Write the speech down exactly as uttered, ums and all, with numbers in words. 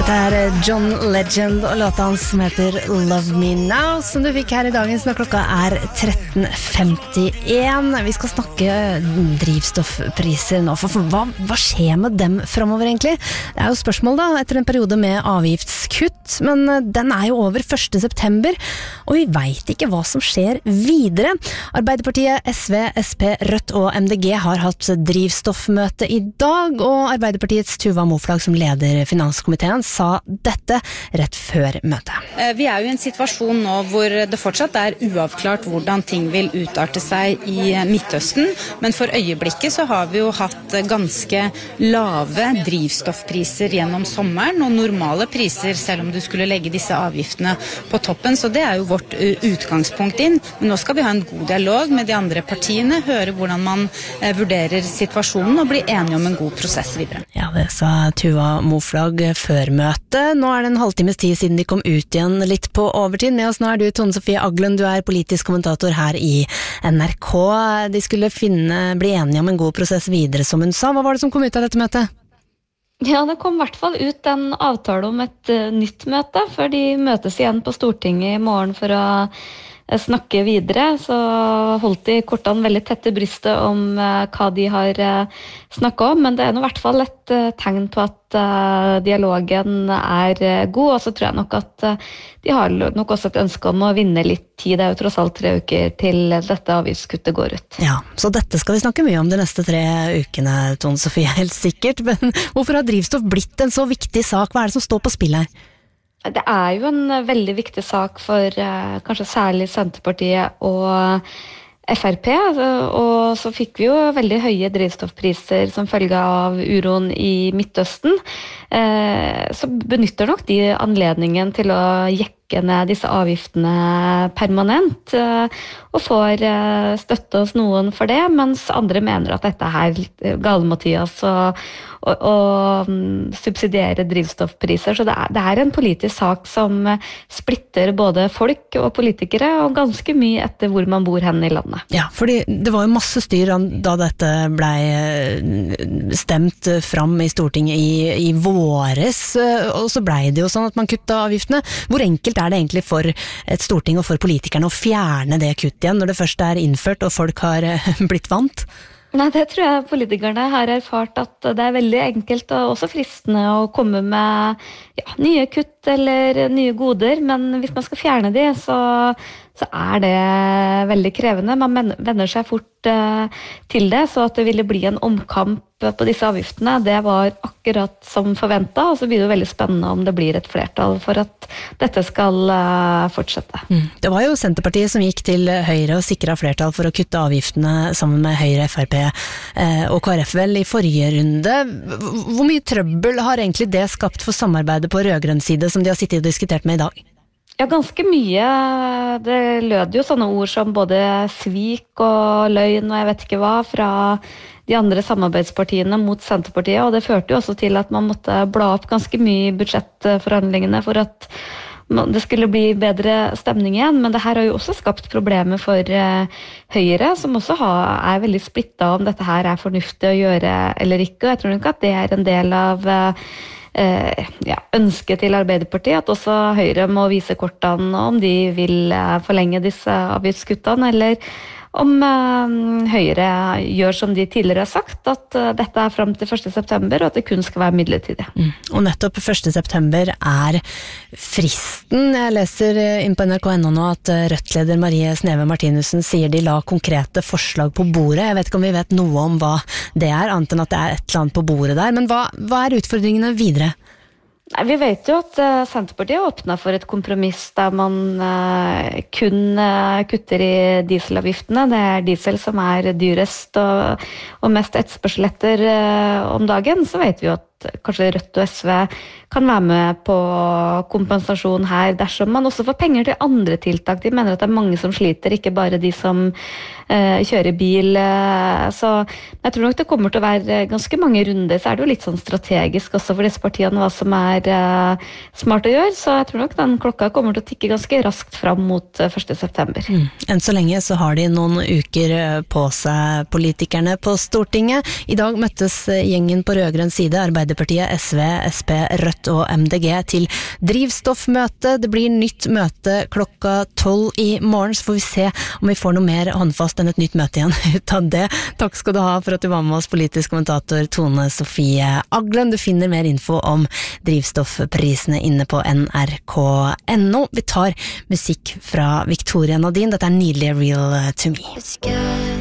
Dette er John Legend og låta hans som heter Love Me Now, som du fikk her i dagens når klokka er tretten femtien. Vi skal snakke drivstoffpriser nå, for hva, hva skjer med dem fremover egentlig? Det er jo spørsmål da, etter en periode med avgiftskutt, men den er jo over første september, og vi vet ikke hva som skjer videre. Arbeiderpartiet, S V, S P, Rødt og M D G har hatt drivstoffmøte i dag, og Arbeiderpartiets Tuva Moflag som leder finanskomiteen sa dette rett før møtet. Vi er jo i en situasjon nå hvor det fortsatt er uavklart hvordan ting vil utarte seg i Midtøsten, men for øyeblikket så har vi jo hatt ganske lave drivstoffpriser gjennom sommeren, og normale priser selv om du skulle legge disse avgiftene på toppen, så det er jo vårt utgangspunkt inn. Men nå skal vi ha en god dialog med de andre partiene, høre hvordan man vurderer situasjonen og bli enige om en god prosess videre. Ja, det sa Tuva Moflag før møtet. Nå er det en halvtimes tid siden de kom ut igjen litt på overtid. Med oss nå er du, Tone Sofie Aglen, du er politisk kommentator her i N R K. De skulle finne, bli enige om en god prosess videre, som hun sa. Hva var det som kom ut av dette møtet? Ja, det kom i hvert fall ut en avtale om et uh, nytt møte, før de møtes igjen på Stortinget i morgen for å snakke videre. Så holdt de kortene veldig tett i brystet om uh, hva de har uh, snakket om, men det er nå i hvert fall et uh, tegn på at uh, dialogen er uh, god, og så tror jeg nok at uh, de har nok også et ønske om å vinne litt tid. Det er jo tross alt tre uker til dette avgiftskuttet går ut. Ja, så dette skal vi snakke mye om de neste tre ukene, Tone Sofie, helt sikkert, men hvorfor har drivstoff blitt en så viktig sak? Hva er det som står på spill her? Det er jo en veldig viktig sak for uh, kanskje særlig Senterpartiet og F R P, og så fikk vi jo veldig høye drivstoffpriser som følge av uroen i Midtøsten. Uh, så benytter nok de anledningen til å jekke ned disse avgiftene permanent, uh, og får uh, støtte hos noen for det, mens andre mener at dette er litt gale-Mathias og og um, subsidiere drivstoffpriser. Så det er, det er en politisk sak som splitter både folk og politikere, og ganske mye etter hvor man bor hen i landet. Ja, fordi det var jo masse styr da dette ble stemt fram i Stortinget i, i våres, og så ble det jo sånn at man kuttet avgiftene. Hvor enkelt er det egentlig for et storting og for politikerne å fjerne det kuttet igjen, når det først er innført og folk har blitt vant? Nei, det tror jeg politikerne har erfart at det er veldig enkelt og også fristende å komme med ja, nye kutt eller nye goder, men hvis man skal fjerne de, så, så er det veldig krevende. Man venner seg fort uh, til det, så at det ville bli en omkamp på disse avgiftene, det var akkurat som forventet, og så blir det jo veldig spennende om det blir et flertall for at dette skal uh, fortsette. Mm. Det var jo Senterpartiet som gikk til Høyre og sikret flertall for å kutte avgiftene sammen med Høyre, F R P eh, og K R F vel i forrige runde. Hvor mye trøbbel har egentlig det skapt for samarbeidet på rødgrønn side som de har sittet og diskutert med i dag? Ja, ganske mye. Det lød jo sånne ord som både svik og løgn og jeg vet ikke hva fra de andre samarbeidspartiene mot Senterpartiet, og det førte jo også til at man måtte bla opp ganske mye i budsjettforhandlingene for at det skulle bli bedre stemning igjen, men det her har jo også skapt problemer for Høyre, som også har, er veldig splittet om dette her er fornuftig å gjøre eller ikke, og jeg tror ikke at det er en del av eh, ja, ønsket til Arbeiderpartiet, at også Høyre må vise kortene om de vil forlenge disse avgiftskuttene, eller om uh, Høyre gjør som de tidligere har sagt, at uh, dette er frem til første september, og at det kun skal være midlertidig. Mm. Og nettopp første september er fristen. Jeg leser inn på N R K punkt no nå at Rødt-leder Marie Sneve Martinussen sier de la konkrete forslag på bordet. Jeg vet ikke om vi vet noe om hva det er, annet enn at det er et eller annet på bordet der, men hva, hva er utfordringene videre? Nei, vi vet jo at uh, Senterpartiet har åpnet for et kompromiss der man uh, kun uh, kutter i dieselavgiftene. Det er diesel som er dyrest og, og mest etterspørsel etter uh, om dagen. Så vet vi jo at kanskje Rødt og S V kan være med på kompensasjon her dersom man også får penger til andre tiltak. De mener at det er mange som sliter, ikke bare de som uh, kjører bil. Uh, så jeg tror nok det kommer til å være ganske mange runder, så er det jo litt sånn strategisk også for disse partiene hva som er uh, smart å gjøre. Så jeg tror nok den klokka kommer til å tikke ganske raskt fram mot uh, første september. Mm. Enn så lenge så har de noen uker på seg, politikerne på Stortinget. I dag møttes gjengen på rødgrønn side, Arbeiderpartiet Arbeiderpartiet, S V, S P, Rødt og M D G til drivstoffmøte. Det blir nytt møte klokka tolv i morgen, så får vi se om vi får noe mer håndfast enn et nytt møte igjen ut av det. Takk skal du ha for at du var med oss, politisk kommentator Tone Sofie Aglen. Du finner mer info om drivstoffprisene inne på N R K punktum no. Vi tar musikk fra Victoria Nadine. Dette er nydelige Real to Me.